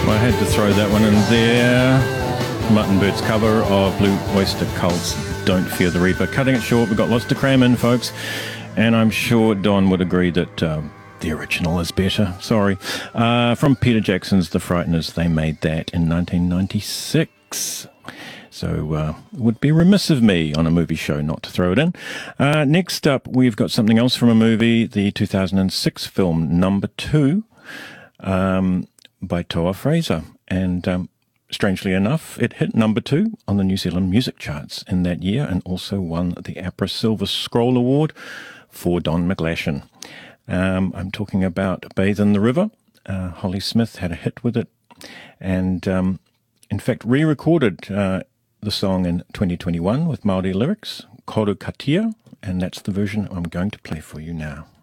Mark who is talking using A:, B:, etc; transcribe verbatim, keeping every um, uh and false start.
A: I had to throw that one in there. Mutton Bird's cover of Blue Oyster Cult's Don't Fear the Reaper. Cutting it short, we've got lots to cram in, folks. And I'm sure Don would agree that um, the original is better. Sorry. Uh, from Peter Jackson's The Frighteners, they made that in nineteen ninety-six. So uh, it would be remiss of me on a movie show not to throw it in. Uh, next up, we've got something else from a movie, the two thousand six film Number Two um, by Toa Fraser. And um, strangely enough, it hit number two on the New Zealand music charts in that year and also won the APRA Silver Scroll Award for Don McGlashan. Um, I'm talking about Bathe in the River. Uh, Holly Smith had a hit with it and, um, in fact, re-recorded uh, the song in twenty twenty-one with Māori lyrics, Koru Katia, and that's the version I'm going to play for you now.